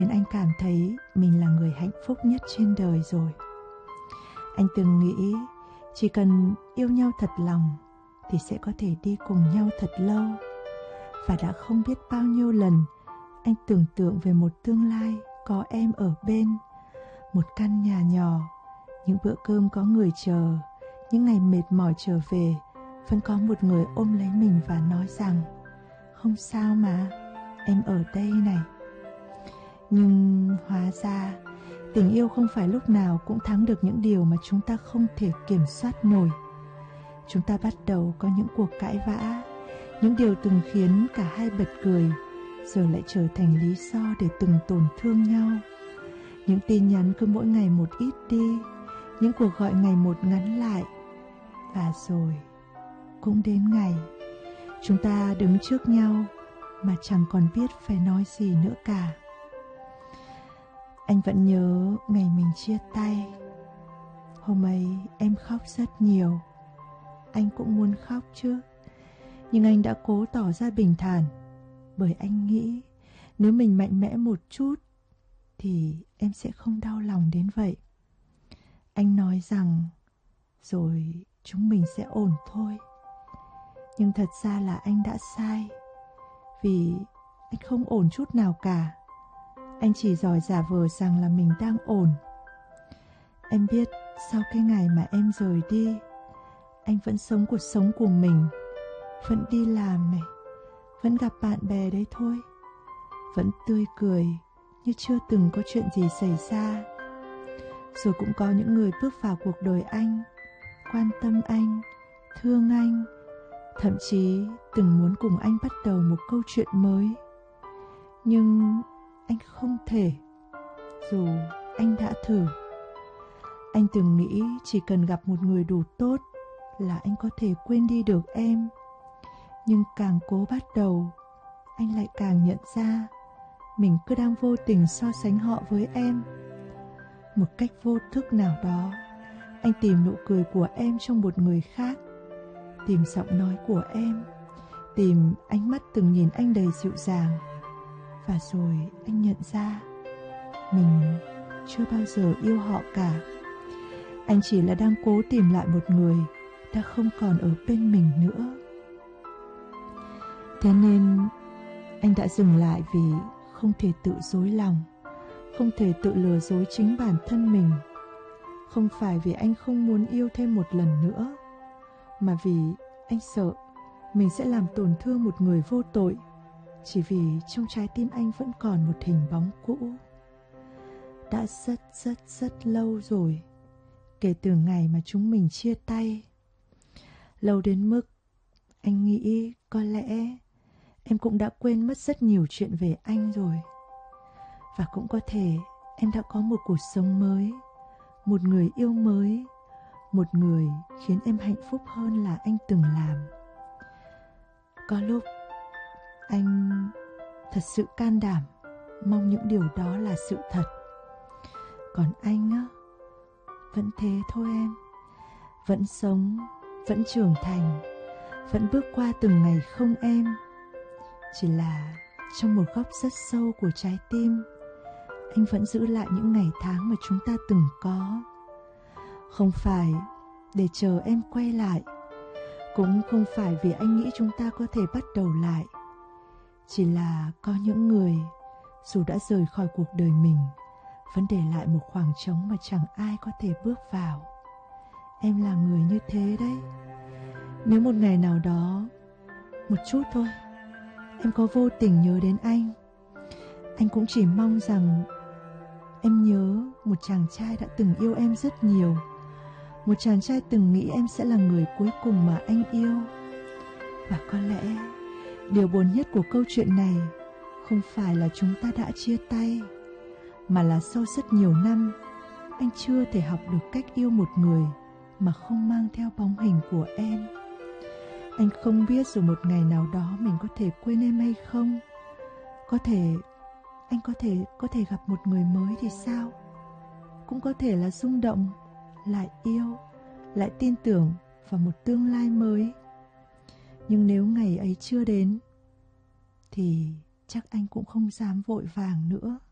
khiến anh cảm thấy mình là người hạnh phúc nhất trên đời rồi. Anh từng nghĩ chỉ cần yêu nhau thật lòng thì sẽ có thể đi cùng nhau thật lâu. Và đã không biết bao nhiêu lần anh tưởng tượng về một tương lai có em ở bên, một căn nhà nhỏ, những bữa cơm có người chờ, những ngày mệt mỏi trở về vẫn có một người ôm lấy mình và nói rằng không sao mà, em ở đây này. Nhưng hóa ra tình yêu không phải lúc nào cũng thắng được những điều mà chúng ta không thể kiểm soát nổi. Chúng ta bắt đầu có những cuộc cãi vã, những điều từng khiến cả hai bật cười giờ lại trở thành lý do để từng tổn thương nhau. Những tin nhắn cứ mỗi ngày một ít đi, những cuộc gọi ngày một ngắn lại. Và rồi cũng đến ngày chúng ta đứng trước nhau mà chẳng còn biết phải nói gì nữa cả. Anh vẫn nhớ ngày mình chia tay. Hôm ấy em khóc rất nhiều. Anh cũng muốn khóc chứ, nhưng anh đã cố tỏ ra bình thản, bởi anh nghĩ nếu mình mạnh mẽ một chút thì em sẽ không đau lòng đến vậy. Anh nói rằng rồi chúng mình sẽ ổn thôi. Nhưng thật ra là anh đã sai, vì anh không ổn chút nào cả. Anh chỉ giỏi giả vờ rằng là mình đang ổn. Em biết sau cái ngày mà em rời đi, anh vẫn sống cuộc sống của mình, vẫn đi làm này, vẫn gặp bạn bè đấy thôi, vẫn tươi cười như chưa từng có chuyện gì xảy ra. Rồi cũng có những người bước vào cuộc đời anh, quan tâm anh, thương anh, thậm chí từng muốn cùng anh bắt đầu một câu chuyện mới. Nhưng anh không thể, dù anh đã thử. Anh từng nghĩ chỉ cần gặp một người đủ tốt là anh có thể quên đi được em. Nhưng càng cố bắt đầu, anh lại càng nhận ra mình cứ đang vô tình so sánh họ với em. Một cách vô thức nào đó, anh tìm nụ cười của em trong một người khác, tìm giọng nói của em, tìm ánh mắt từng nhìn anh đầy dịu dàng. Và rồi anh nhận ra mình chưa bao giờ yêu họ cả. Anh chỉ là đang cố tìm lại một người đã không còn ở bên mình nữa. Thế nên anh đã dừng lại vì không thể tự dối lòng, không thể tự lừa dối chính bản thân mình. Không phải vì anh không muốn yêu thêm một lần nữa, mà vì anh sợ mình sẽ làm tổn thương một người vô tội, chỉ vì trong trái tim anh vẫn còn một hình bóng cũ. Đã rất lâu rồi, kể từ ngày mà chúng mình chia tay. Lâu đến mức anh nghĩ có lẽ em cũng đã quên mất rất nhiều chuyện về anh rồi. Và cũng có thể em đã có một cuộc sống mới, một người yêu mới, một người khiến em hạnh phúc hơn là anh từng làm. Có lúc anh thật sự can đảm mong những điều đó là sự thật. Còn anh á, vẫn thế thôi em. Vẫn sống, vẫn trưởng thành, vẫn bước qua từng ngày không em. Chỉ là trong một góc rất sâu của trái tim, anh vẫn giữ lại những ngày tháng mà chúng ta từng có. Không phải để chờ em quay lại, cũng không phải vì anh nghĩ chúng ta có thể bắt đầu lại. Chỉ là có những người dù đã rời khỏi cuộc đời mình, vẫn để lại một khoảng trống mà chẳng ai có thể bước vào. Em là người như thế đấy. Nếu một ngày nào đó, một chút thôi, em có vô tình nhớ đến anh cũng chỉ mong rằng em nhớ một chàng trai đã từng yêu em rất nhiều, một chàng trai từng nghĩ em sẽ là người cuối cùng mà anh yêu. Và có lẽ điều buồn nhất của câu chuyện này không phải là chúng ta đã chia tay, mà là sau rất nhiều năm, anh chưa thể học được cách yêu một người mà không mang theo bóng hình của em. Anh không biết rồi một ngày nào đó mình có thể quên em hay không. Có thể anh có thể gặp một người mới thì sao? Cũng có thể là rung động, lại yêu, lại tin tưởng vào một tương lai mới. Nhưng nếu ngày ấy chưa đến, thì chắc anh cũng không dám vội vàng nữa.